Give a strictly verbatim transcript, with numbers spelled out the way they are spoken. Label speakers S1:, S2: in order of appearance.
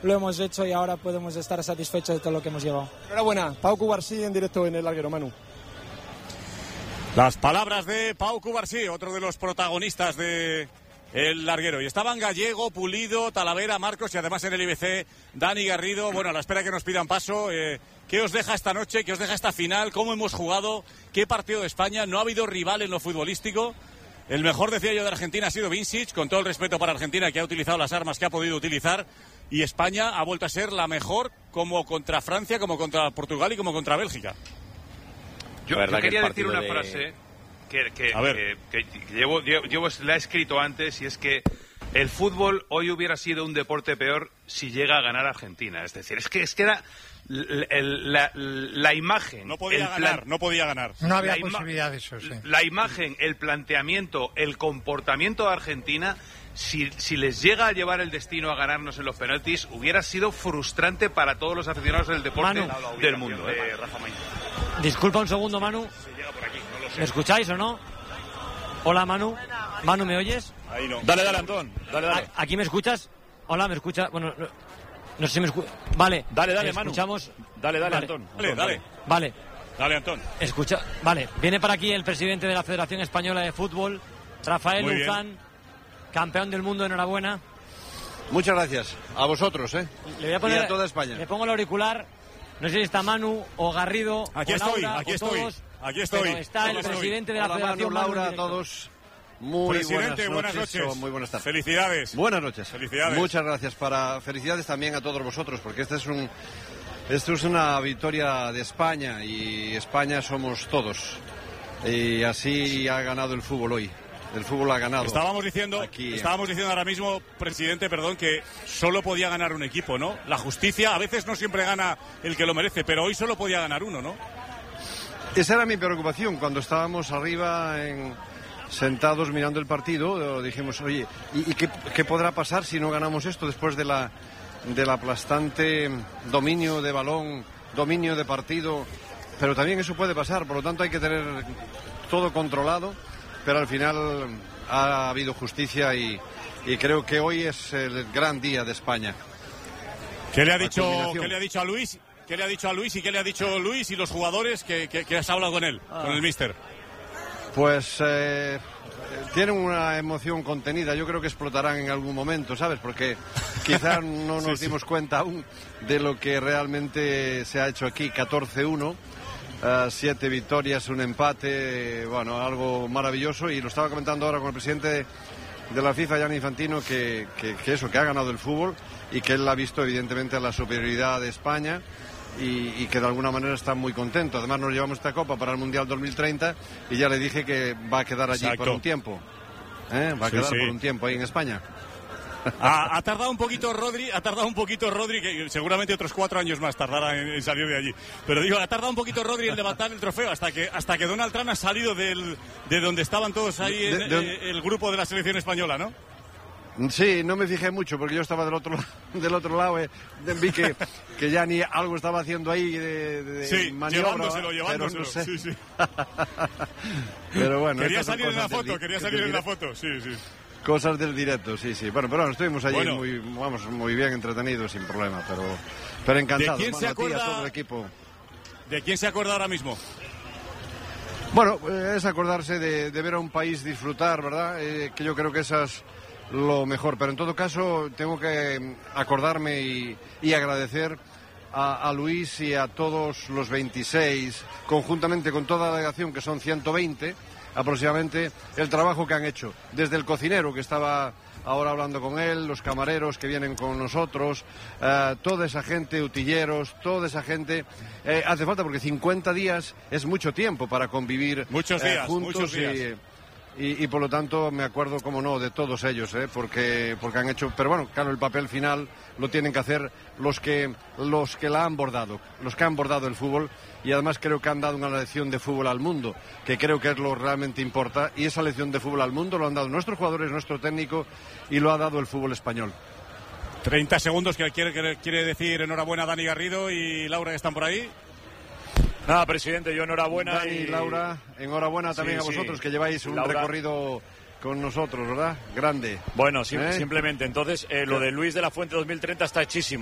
S1: lo hemos hecho y ahora podemos estar satisfechos de todo lo que hemos llevado.
S2: Enhorabuena, Pau Cubarsí en directo en El Larguero, Manu.
S3: Las palabras de Pau Cubarsí, otro de los protagonistas de El Larguero. Y estaban Gallego, Pulido, Talavera, Marcos y además en el I B C Dani Garrido. Bueno, a la espera que nos pidan paso. Eh, ¿Qué os deja esta noche? ¿Qué os deja esta final? ¿Cómo hemos jugado? ¿Qué partido de España? No ha habido rival en lo futbolístico. El mejor, decía yo, de Argentina ha sido Vincic, con todo el respeto para Argentina, que ha utilizado las armas que ha podido utilizar. Y España ha vuelto a ser la mejor, como contra Francia, como contra Portugal y como contra Bélgica.
S4: Yo, yo quería decir una de... frase que, que, que, que, que llevo, llevo, llevo, la he escrito antes, y es que el fútbol hoy hubiera sido un deporte peor si llega a ganar Argentina. Es decir, es que, es que era la, la, la imagen...
S3: No podía ganar, plan, no podía ganar.
S5: No había posibilidad de eso, sí.
S4: La imagen, el planteamiento, el comportamiento de Argentina, si, si les llega a llevar el destino a ganarnos en los penaltis, hubiera sido frustrante para todos los aficionados del deporte Manu, del mundo. ¿eh?
S6: Disculpa un segundo, Manu. ¿Me escucháis o no? Hola, Manu. Manu, ¿me oyes?
S3: Ahí no.
S7: Dale, dale, Antón. Dale, dale.
S6: ¿Aquí me escuchas? Hola, ¿me escuchas? Bueno, no, no sé si me escuchas. Vale.
S7: Dale, dale, Manu.
S6: Escuchamos.
S7: Dale, dale,
S6: vale.
S7: Antón.
S3: Dale, dale.
S6: Vale.
S3: Dale, Antón.
S6: Escucha. Vale. Viene para aquí el presidente de la Federación Española de Fútbol, Rafael
S3: Muy
S6: Luzán,
S3: bien.
S6: Campeón del mundo. Enhorabuena.
S8: Muchas gracias. A vosotros, ¿eh?
S6: Le voy a poner,
S8: y a toda España.
S6: Le pongo el auricular. No sé si está Manu o Garrido.
S3: Aquí
S6: o
S3: estoy,
S6: Laura,
S3: aquí
S6: o
S3: estoy.
S6: Todos,
S3: Aquí estoy.
S6: Pero está el presidente de la
S8: Hola,
S6: Federación.
S8: Manu, Laura,
S6: Manu,
S8: a todos. Muy
S3: Presidente,
S8: buenas
S3: buenas
S8: noches.
S3: noches.
S8: Muy buenas tardes.
S3: Felicidades.
S8: Buenas noches.
S3: Felicidades.
S8: Muchas gracias. Para felicidades también a todos vosotros, porque este es un, esto es una victoria de España, y España somos todos. Y así ha ganado el fútbol hoy. El fútbol ha ganado.
S3: Estábamos diciendo,
S8: Aquí,
S3: estábamos diciendo ahora mismo, presidente, perdón, que solo podía ganar un equipo, ¿no? La justicia a veces no siempre gana el que lo merece, pero hoy solo podía ganar uno, ¿no?
S8: Esa era mi preocupación cuando estábamos arriba en, sentados mirando el partido. Dijimos, oye, ¿y, y qué, qué podrá pasar si no ganamos esto después de la del aplastante dominio de balón, dominio de partido? Pero también eso puede pasar, por lo tanto hay que tener todo controlado. Pero al final ha habido justicia, y, y creo que hoy es el gran día de España.
S3: ¿Qué le ha dicho, ¿qué le ha dicho a Luis? ¿Qué le ha dicho a Luis y qué le ha dicho Luis y los jugadores que, que, que has hablado con él, ah. con el míster?
S8: Pues eh, tienen una emoción contenida. Yo creo que explotarán en algún momento, ¿sabes? Porque quizás no nos sí, dimos sí. cuenta aún de lo que realmente se ha hecho aquí. catorce uno. Uh, siete victorias, un empate, bueno, algo maravilloso. Y lo estaba comentando ahora con el presidente de, de la FIFA, Gianni Infantino, que, que, que eso, que ha ganado el fútbol, y que él ha visto evidentemente la superioridad de España, y, y que de alguna manera está muy contento. Además nos llevamos esta copa para el Mundial dos mil treinta, y ya le dije que va a quedar allí Exacto. por un tiempo, ¿eh? va a sí, quedar sí. por un tiempo ahí en España.
S3: Ha, ha tardado un poquito Rodri, ha tardado un poquito Rodri, que seguramente otros cuatro años más tardará en, en salir de allí. Pero digo, ha tardado un poquito Rodri en levantar el trofeo hasta que hasta que Donald Trump ha salido del, de donde estaban todos ahí en, de, de, eh, el grupo de la selección española, ¿no?
S8: Sí, no me fijé mucho porque yo estaba del otro del otro lado, eh, vi que, que ya ni algo estaba haciendo ahí de, de
S3: sí,
S8: maniobra,
S3: llevándoselo, llevándoselo,
S8: pero no sé.
S3: sí, sí.
S8: Pero bueno,
S3: quería salir en la foto, quería salir en la foto, sí, sí.
S8: Cosas del directo, sí, sí. Bueno, pero bueno, estuvimos allí
S3: bueno.
S8: muy, vamos, muy bien entretenidos, sin problema, pero, pero encantados.
S3: ¿De quién se acuerda?
S8: Todo el equipo.
S3: ¿De quién se acuerda ahora mismo?
S8: Bueno, es acordarse de, de ver a un país disfrutar, ¿verdad? Eh, que yo creo que esa es lo mejor. Pero en todo caso, tengo que acordarme y, y agradecer a, a Luis y a todos los veintiséis, conjuntamente con toda la delegación, que son ciento veinte aproximadamente, el trabajo que han hecho. Desde el cocinero, que estaba ahora hablando con él, los camareros que vienen con nosotros, uh, toda esa gente, utilleros, toda esa gente. Eh, hace falta, porque cincuenta días es mucho tiempo para convivir
S3: muchos días,
S8: eh, juntos
S3: muchos días.
S8: Y, Y, y por lo tanto me acuerdo, como no, de todos ellos, ¿eh? porque porque han hecho, pero bueno, claro, el papel final lo tienen que hacer los que los que la han bordado, los que han bordado el fútbol, y además creo que han dado una lección de fútbol al mundo, que creo que es lo que realmente importa, y esa lección de fútbol al mundo lo han dado nuestros jugadores, nuestro técnico, y lo ha dado el fútbol español.
S3: treinta segundos que quiere, quiere decir enhorabuena a Dani Garrido y Laura, que están por ahí.
S7: Nada, presidente, yo enhorabuena.
S8: Dani y Laura, enhorabuena también sí, a vosotros, sí. que lleváis un Laura... recorrido con nosotros, ¿verdad? Grande.
S7: Bueno, sim
S8: ¿Eh?
S7: simplemente, entonces, eh, lo de Luis de la Fuente dos mil treinta está hechísimo.